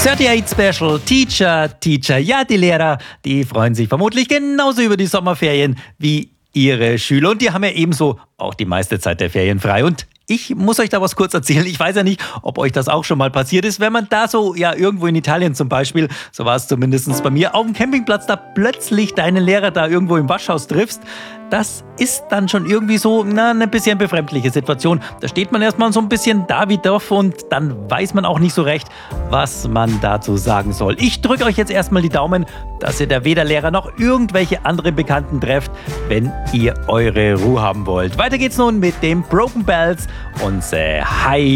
38 Special Teacher. Ja, die Lehrer, die freuen sich vermutlich genauso über die Sommerferien wie ihre Schüler. Und die haben ja ebenso auch die meiste Zeit der Ferien frei. Und ich muss euch da was kurz erzählen. Ich weiß ja nicht, ob euch das auch schon mal passiert ist, wenn man da so, ja, irgendwo in Italien zum Beispiel, so war es zumindest bei mir, auf dem Campingplatz da plötzlich deinen Lehrer da irgendwo im Waschhaus triffst. Das ist dann schon irgendwie so eine bisschen befremdliche Situation. Da steht man erstmal so ein bisschen da wie doof und dann weiß man auch nicht so recht, was man dazu sagen soll. Ich drücke euch jetzt erstmal die Daumen, dass ihr da weder Lehrer noch irgendwelche anderen Bekannten trefft, wenn ihr eure Ruhe haben wollt. Weiter geht's nun mit den Broken Bells und Hi.